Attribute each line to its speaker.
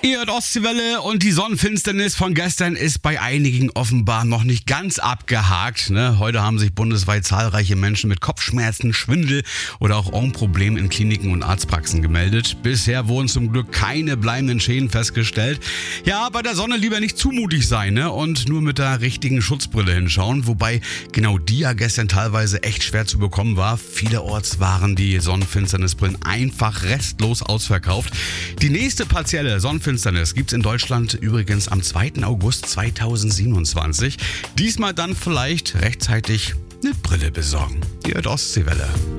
Speaker 1: Ihr hört Ostseewelle und die Sonnenfinsternis von gestern ist bei einigen offenbar noch nicht ganz abgehakt. Heute haben sich bundesweit zahlreiche Menschen mit Kopfschmerzen, Schwindel oder auch Augenproblemen in Kliniken und Arztpraxen gemeldet. Bisher wurden zum Glück keine bleibenden Schäden festgestellt. Ja, bei der Sonne lieber nicht zu mutig sein und nur mit der richtigen Schutzbrille hinschauen. Wobei genau die ja gestern teilweise echt schwer zu bekommen war. Vielerorts waren die Sonnenfinsternisbrillen einfach restlos ausverkauft. Die nächste partielle Sonnenfinsternis gibt es in Deutschland übrigens am 2. August 2027. Diesmal dann vielleicht rechtzeitig eine Brille besorgen. Ihr hört Ostseewelle.